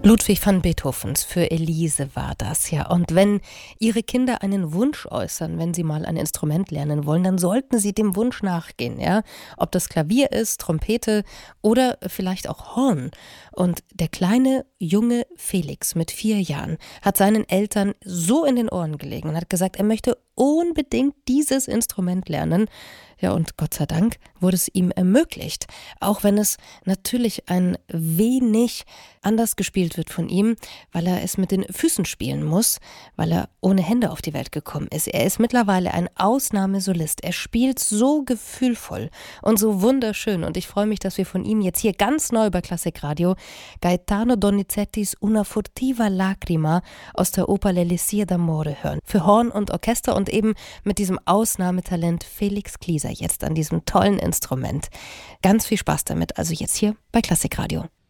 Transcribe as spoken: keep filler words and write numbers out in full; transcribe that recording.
Ludwig van Beethovens für Elise war das, ja. Und wenn Ihre Kinder einen Wunsch äußern, wenn sie mal ein Instrument lernen wollen, dann sollten sie dem Wunsch nachgehen, ja. Ob das Klavier ist, Trompete oder vielleicht auch Horn. Und der kleine junge Felix mit vier Jahren hat seinen Eltern so in den Ohren gelegen und hat gesagt, er möchte unbedingt dieses Instrument lernen. Ja, und Gott sei Dank wurde es ihm ermöglicht, auch wenn es natürlich ein wenig anders gespielt wird von ihm, weil er es mit den Füßen spielen muss, weil er ohne Hände auf die Welt gekommen ist. Er ist mittlerweile ein Ausnahmesolist. Er spielt so gefühlvoll und so wunderschön und ich freue mich, dass wir von ihm jetzt hier ganz neu bei Klassikradio Gaetano Donizettis Una furtiva lacrima aus der Oper L'Elisir d'amore hören. Für Horn und Orchester und eben mit diesem Ausnahmetalent Felix Klieser jetzt an diesem tollen Instrument. Ganz viel Spaß damit, also jetzt hier bei Klassikradio.